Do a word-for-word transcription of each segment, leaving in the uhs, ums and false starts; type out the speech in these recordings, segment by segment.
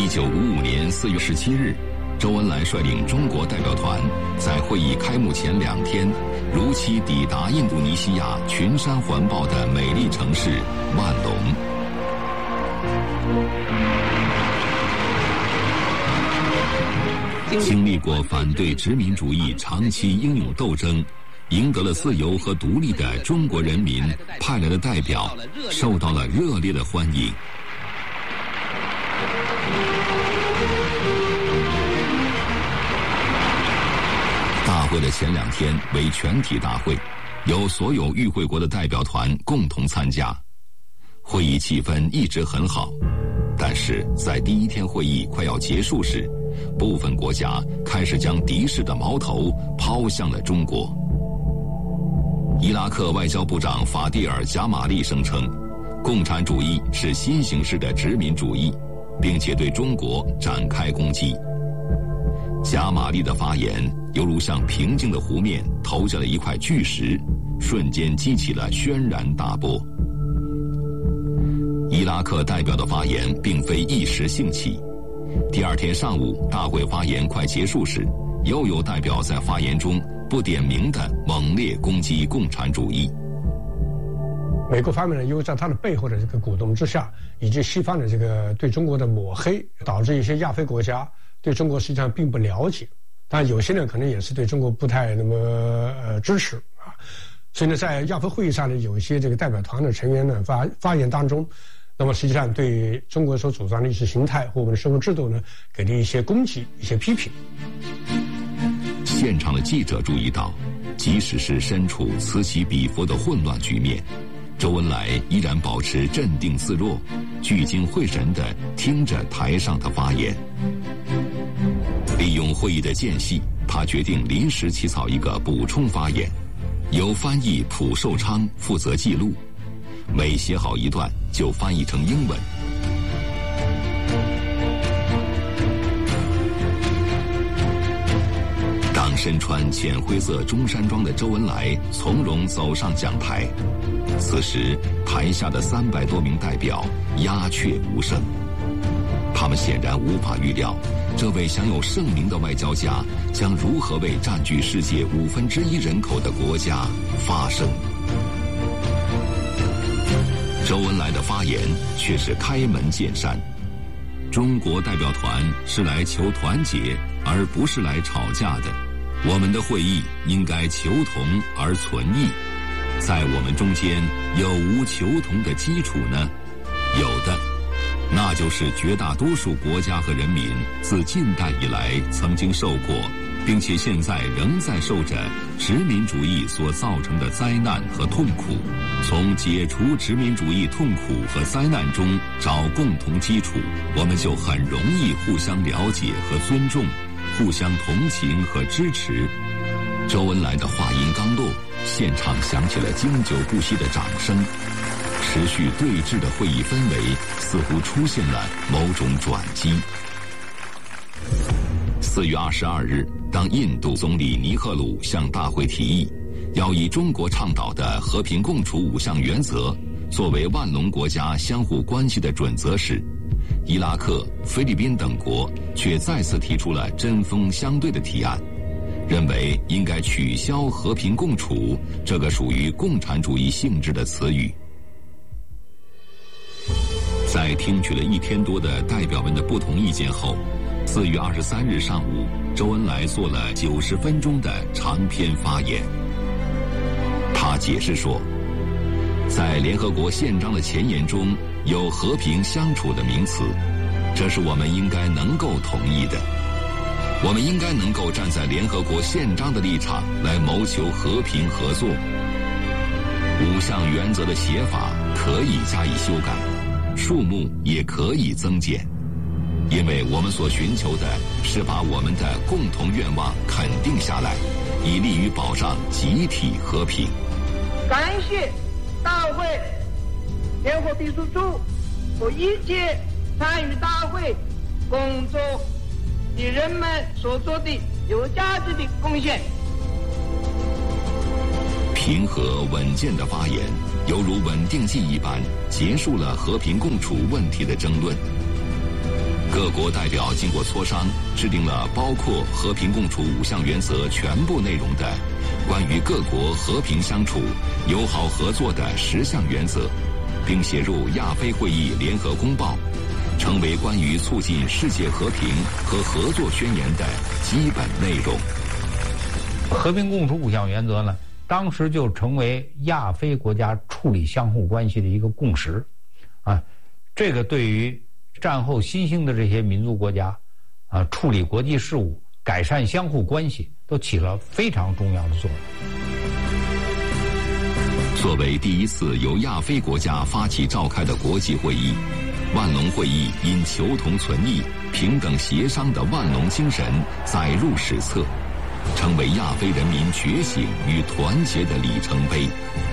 九五五年四月十七日，周恩来率领中国代表团在会议开幕前两天，如期抵达印度尼西亚群山环抱的美丽城市万隆。经历过反对殖民主义长期英勇斗争，赢得了自由和独立的中国人民派来的代表，受到了热烈的欢迎。大会的前两天为全体大会，由所有与会国的代表团共同参加。会议气氛一直很好，但是在第一天会议快要结束时，部分国家开始将敌视的矛头抛向了中国。伊拉克外交部长法蒂尔·贾马利声称，共产主义是新形式的殖民主义，并且对中国展开攻击。贾马利的发言犹如向平静的湖面投下了一块巨石，瞬间激起了轩然大波。伊拉克代表的发言并非一时兴起，第二天上午大会发言快结束时，又有代表在发言中不点名地猛烈攻击共产主义。 美国方面呢，因为在他的背后的这个鼓动之下，以及西方的这个对中国的抹黑，导致一些亚非国家对中国实际上并不了解，但有些人可能也是对中国不太那么呃支持啊。所以呢，在亚非会议上呢，有一些这个代表团的成员呢发发言当中，那么实际上对中国所主张的意识形态和我们的社会制度呢，给了一些攻击、一些批评。 现场的记者注意到，即使是身处此起彼伏的混乱局面，周恩来依然保持镇定自若，聚精会神地听着台上的发言。利用会议的间隙，他决定临时起草一个补充发言，由翻译蒲寿昌负责记录，每写好一段就翻译成英文。当身穿浅灰色中山装的周恩来从容走上讲台，此时台下的三百多名代表鸦雀无声，他们显然无法预料这位享有盛名的外交家将如何为占据世界五分之一人口的国家发声。周恩来的发言却是开门见山，中国代表团是来求团结，而不是来吵架的。我们的会议应该求同而存异，在我们中间有无求同的基础呢？有的，那就是绝大多数国家和人民自近代以来曾经受过，并且现在仍在受着殖民主义所造成的灾难和痛苦。从解除殖民主义痛苦和灾难中找共同基础，我们就很容易互相了解和尊重，互相同情和支持。周恩来的话音刚落，现场响起了经久不息的掌声，持续对峙的会议氛围似乎出现了某种转机。四月二十二日，当印度总理尼赫鲁向大会提议，要以中国倡导的和平共处五项原则作为万隆国家相互关系的准则时，伊拉克、菲律宾等国却再次提出了针锋相对的提案，认为应该取消和平共处这个属于共产主义性质的词语。在听取了一天多的代表们的不同意见后，四月二十三日上午，周恩来做了九十分钟的长篇发言。他解释说，在联合国宪章的前言中有和平相处的名词，这是我们应该能够同意的。我们应该能够站在联合国宪章的立场来谋求和平合作。五项原则的写法可以加以修改，数目也可以增减，因为我们所寻求的是把我们的共同愿望肯定下来，以利于保障集体和平。 感谢大会联合秘书处和一切参与大会工作的人们所做的有价值的贡献。 平和稳健的发言犹如稳定剂一般，结束了和平共处问题的争论。各各国代表经过磋商，制定了包括和平共处五项原则全部内容的关于各国和平相处、友好合作的十项原则，并写入亚非会议联合公报，成为关于促进世界和平和合作宣言的基本内容。 和平共处五项原则呢，当时就成为亚非国家处理相互关系的一个共识，啊，这个对于战后新兴的这些民族国家，啊，处理国际事务、改善相互关系，都起了非常重要的作用。 作为第一次由亚非国家发起召开的国际会议，万隆会议因求同存异、平等协商的万隆精神载入史册，成为亚非人民觉醒与团结的里程碑。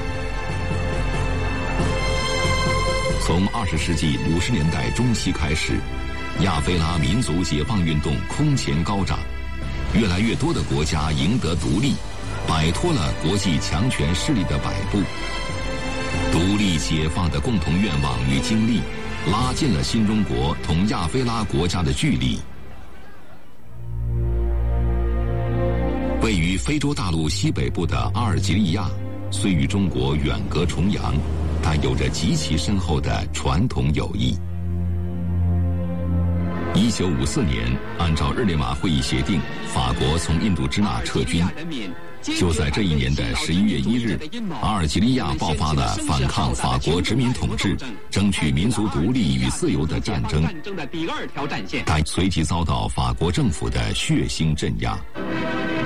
从二十世纪五十年代中期开始，亚非拉民族解放运动空前高涨，越来越多的国家赢得独立，摆脱了国际强权势力的摆布。独立解放的共同愿望与经历，拉近了新中国同亚非拉国家的距离。位于非洲大陆西北部的阿尔及利亚，虽与中国远隔重洋，但有着极其深厚的传统友谊。一九五四年，按照日内瓦会议协定，法国从印度支那撤军。就在这一年的十一月一日，阿尔及利亚爆发了反抗法国殖民统治、争取民族独立与自由的战争，但随即遭到法国政府的血腥镇压。